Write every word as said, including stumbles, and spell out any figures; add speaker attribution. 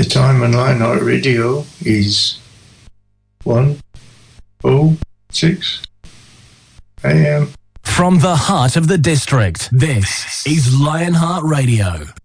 Speaker 1: The time on Lionheart Radio is one oh six a.m.
Speaker 2: From the heart of the district, this is Lionheart Radio.